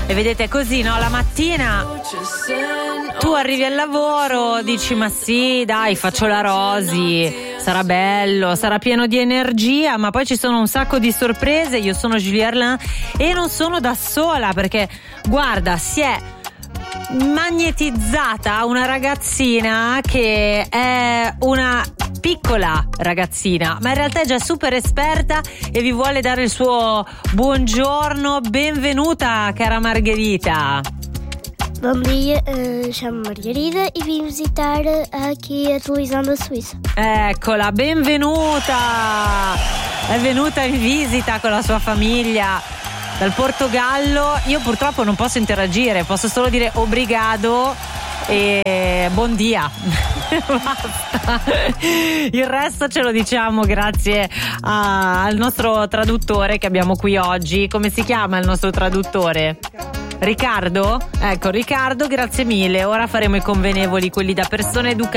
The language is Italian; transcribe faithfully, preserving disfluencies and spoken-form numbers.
E vedete così, no? La mattina tu arrivi al lavoro, dici ma sì, dai, faccio la Rosy, sarà bello, sarà pieno di energia, ma poi ci sono un sacco di sorprese. Io sono Julie Erlin e non sono da sola, perché guarda, si è magnetizzata una ragazzina che è una piccola ragazzina, ma in realtà è già super esperta e vi vuole dare il suo buongiorno. Benvenuta, cara Margherita. Bom dia, uh, chamo-me Margarida e vim visitar aqui a televisão da Suíça. Eccola, benvenuta! È venuta in visita con la sua famiglia dal Portogallo. Io purtroppo non posso interagire, posso solo dire obrigado e buon dia. Basta. Il resto ce lo diciamo grazie a, al nostro traduttore che abbiamo qui oggi. Come si chiama il nostro traduttore? Riccardo? Ecco, Riccardo, grazie mille. Ora faremo i convenevoli, quelli da persone educate.